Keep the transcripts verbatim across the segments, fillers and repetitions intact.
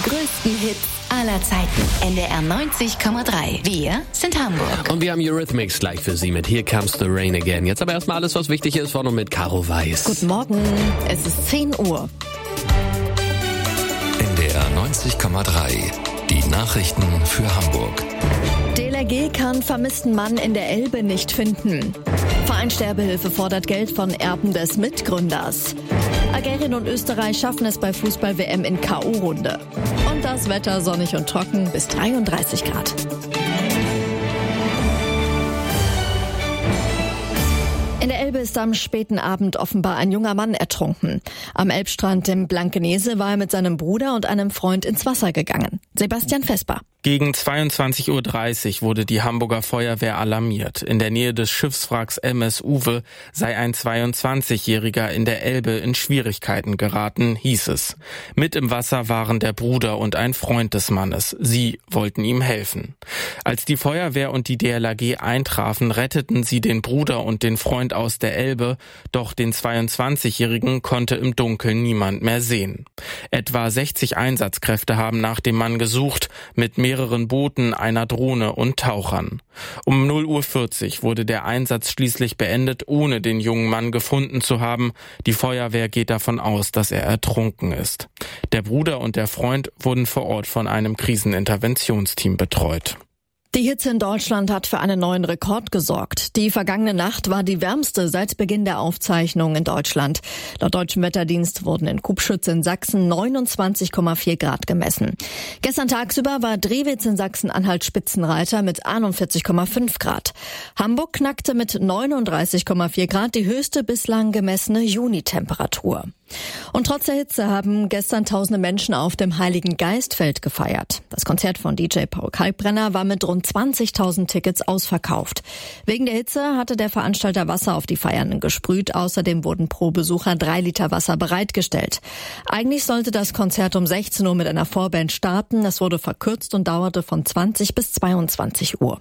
größten Hits aller Zeiten. N D R neunzig Komma drei. Wir sind Hamburg. Und wir haben Eurythmics gleich für Sie mit Here Comes the Rain Again. Jetzt aber erstmal alles, was wichtig ist, vorne mit Caro Weiß. Guten Morgen, es ist zehn Uhr. N D R neunzig Komma drei. Die Nachrichten für Hamburg. D L R G kann vermissten Mann in der Elbe nicht finden. Verein Sterbehilfe fordert Geld von Erben des Mitgründers. Algerien und Österreich schaffen es bei Fußball-W M in K O-Runde. Und das Wetter sonnig und trocken bis dreiunddreißig Grad. In der Elbe ist am späten Abend offenbar ein junger Mann ertrunken. Am Elbstrand im Blankenese war er mit seinem Bruder und einem Freund ins Wasser gegangen. Sebastian Vesper. Gegen zweiundzwanzig Uhr dreißig wurde die Hamburger Feuerwehr alarmiert. In der Nähe des Schiffswracks M S Uwe sei ein zweiundzwanzigjähriger in der Elbe in Schwierigkeiten geraten, hieß es. Mit im Wasser waren der Bruder und ein Freund des Mannes. Sie wollten ihm helfen. Als die Feuerwehr und die D L R G eintrafen, retteten sie den Bruder und den Freund aus der Elbe, doch den zweiundzwanzigjährigen konnte im Dunkeln niemand mehr sehen. Etwa sechzig Einsatzkräfte haben nach dem Mann gesucht, mit mehreren Booten, einer Drohne und Tauchern. Um null Uhr vierzig wurde der Einsatz schließlich beendet, ohne den jungen Mann gefunden zu haben. Die Feuerwehr geht davon aus, dass er ertrunken ist. Der Bruder und der Freund wurden vor Ort von einem Kriseninterventionsteam betreut. Die Hitze in Deutschland hat für einen neuen Rekord gesorgt. Die vergangene Nacht war die wärmste seit Beginn der Aufzeichnung in Deutschland. Laut Deutschem Wetterdienst wurden in Kubschütz in Sachsen neunundzwanzig Komma vier Grad gemessen. Gestern tagsüber war Drewitz in Sachsen-Anhalt Spitzenreiter mit einundvierzig Komma fünf Grad. Hamburg knackte mit neununddreißig Komma vier Grad die höchste bislang gemessene Junitemperatur. Und trotz der Hitze haben gestern tausende Menschen auf dem Heiligen Geistfeld gefeiert. Das Konzert von D J Paul Kalkbrenner war mit rund zwanzigtausend Tickets ausverkauft. Wegen der Hitze hatte der Veranstalter Wasser auf die Feiernden gesprüht. Außerdem wurden pro Besucher drei Liter Wasser bereitgestellt. Eigentlich sollte das Konzert um sechzehn Uhr mit einer Vorband starten. Es wurde verkürzt und dauerte von zwanzig bis zweiundzwanzig Uhr.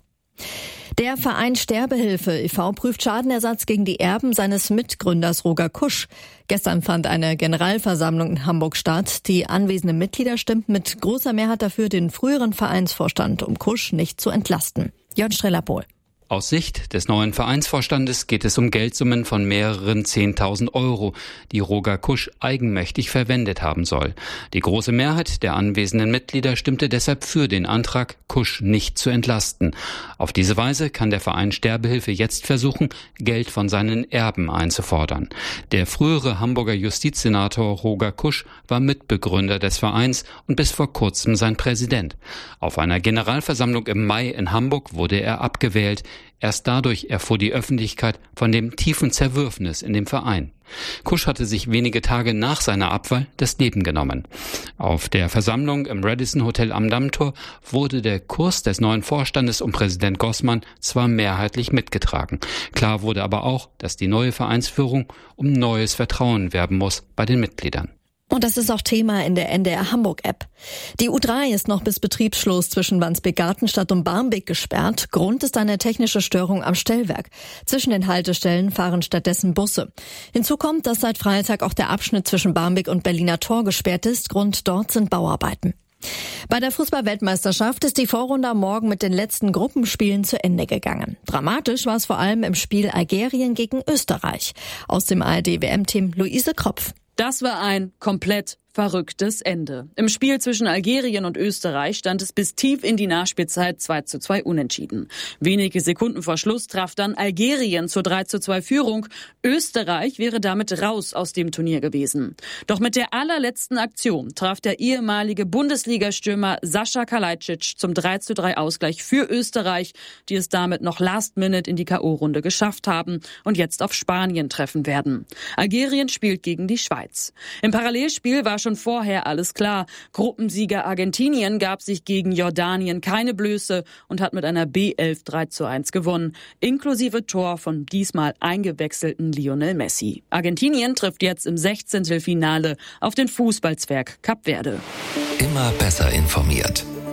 Der Verein Sterbehilfe e V prüft Schadenersatz gegen die Erben seines Mitgründers Roger Kusch. Gestern fand eine Generalversammlung in Hamburg statt. Die anwesenden Mitglieder stimmten mit großer Mehrheit dafür, den früheren Vereinsvorstand um Kusch nicht zu entlasten. Jörn Streller-Pohl. Aus Sicht des neuen Vereinsvorstandes geht es um Geldsummen von mehreren zehntausend Euro, die Roger Kusch eigenmächtig verwendet haben soll. Die große Mehrheit der anwesenden Mitglieder stimmte deshalb für den Antrag, Kusch nicht zu entlasten. Auf diese Weise kann der Verein Sterbehilfe jetzt versuchen, Geld von seinen Erben einzufordern. Der frühere Hamburger Justizsenator Roger Kusch war Mitbegründer des Vereins und bis vor kurzem sein Präsident. Auf einer Generalversammlung im Mai in Hamburg wurde er abgewählt. Erst dadurch erfuhr die Öffentlichkeit von dem tiefen Zerwürfnis in dem Verein. Kusch hatte sich wenige Tage nach seiner Abwahl das Leben genommen. Auf der Versammlung im Radisson Hotel am Dammtor wurde der Kurs des neuen Vorstandes um Präsident Gossmann zwar mehrheitlich mitgetragen. Klar wurde aber auch, dass die neue Vereinsführung um neues Vertrauen werben muss bei den Mitgliedern. Und das ist auch Thema in der N D R Hamburg-App. Die U drei ist noch bis Betriebsschluss zwischen Wandsbek-Gartenstadt und Barmbek gesperrt. Grund ist eine technische Störung am Stellwerk. Zwischen den Haltestellen fahren stattdessen Busse. Hinzu kommt, dass seit Freitag auch der Abschnitt zwischen Barmbek und Berliner Tor gesperrt ist. Grund dort sind Bauarbeiten. Bei der Fußball-Weltmeisterschaft ist die Vorrunde am Morgen mit den letzten Gruppenspielen zu Ende gegangen. Dramatisch war es vor allem im Spiel Algerien gegen Österreich. Aus dem A R D-W M-Team Luise Kropf. Das war ein komplett verrücktes Ende. Im Spiel zwischen Algerien und Österreich stand es bis tief in die Nachspielzeit zwei zu zwei unentschieden. Wenige Sekunden vor Schluss traf dann Algerien zur drei zu zwei Führung. Österreich wäre damit raus aus dem Turnier gewesen. Doch mit der allerletzten Aktion traf der ehemalige Bundesligastürmer Sascha Kalajdzic zum drei zu drei Ausgleich für Österreich, die es damit noch last minute in die K O-Runde geschafft haben und jetzt auf Spanien treffen werden. Algerien spielt gegen die Schweiz. Im Parallelspiel war schon vorher alles klar. Gruppensieger Argentinien gab sich gegen Jordanien keine Blöße und hat mit einer B elf drei zu eins gewonnen, inklusive Tor von diesmal eingewechselten Lionel Messi. Argentinien trifft jetzt im Sechzehntelfinale auf den Fußballzwerg Kap Verde. Immer besser informiert. N D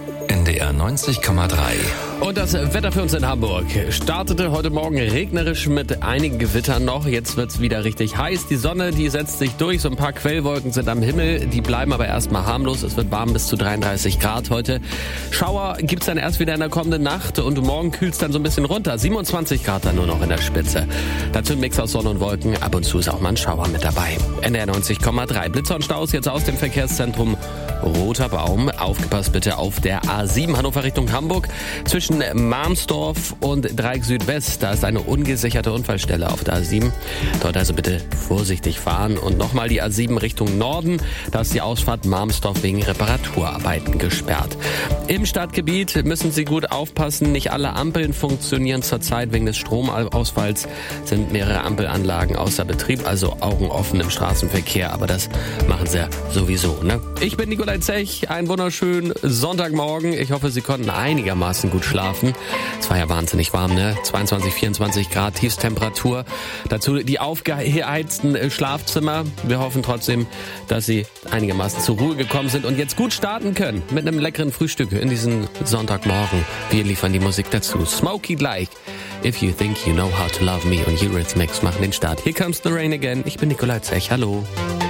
D R neunzig Komma drei. Und das Wetter für uns in Hamburg startete heute Morgen regnerisch mit einigen Gewittern noch. Jetzt wird's wieder richtig heiß. Die Sonne, die setzt sich durch. So ein paar Quellwolken sind am Himmel. Die bleiben aber erstmal harmlos. Es wird warm bis zu dreiunddreißig Grad heute. Schauer gibt's dann erst wieder in der kommenden Nacht. Und morgen kühlt's dann so ein bisschen runter. siebenundzwanzig Grad dann nur noch in der Spitze. Dazu ein Mix aus Sonne und Wolken. Ab und zu ist auch mal ein Schauer mit dabei. N D R neunzig Komma drei. Blitzer und Staus jetzt aus dem Verkehrszentrum Roter Baum. Aufgepasst bitte auf der A sieben Hannover Richtung Hamburg. Zwischen Marmsdorf und Dreieck Südwest, da ist eine ungesicherte Unfallstelle auf der A sieben. Dort also bitte vorsichtig fahren. Und nochmal die A sieben Richtung Norden, da ist die Ausfahrt Marmsdorf wegen Reparaturarbeiten gesperrt. Im Stadtgebiet müssen Sie gut aufpassen, nicht alle Ampeln funktionieren zurzeit. Wegen des Stromausfalls sind mehrere Ampelanlagen außer Betrieb, also Augen offen im Straßenverkehr, aber das machen Sie ja sowieso, ne? Ich bin Nikolai Zech, einen wunderschönen Sonntagmorgen. Ich hoffe, Sie konnten einigermaßen gut schlafen. Es war ja wahnsinnig warm, ne? zweiundzwanzig, vierundzwanzig Grad Tiefstemperatur. Dazu die aufgeheizten Schlafzimmer. Wir hoffen trotzdem, dass Sie einigermaßen zur Ruhe gekommen sind und jetzt gut starten können mit einem leckeren Frühstück in diesen Sonntagmorgen. Wir liefern die Musik dazu. Smokey Like, If You Think You Know How to Love Me und Eurythmics machen den Start. Here Comes the Rain Again. Ich bin Nikolai Zech. Hallo.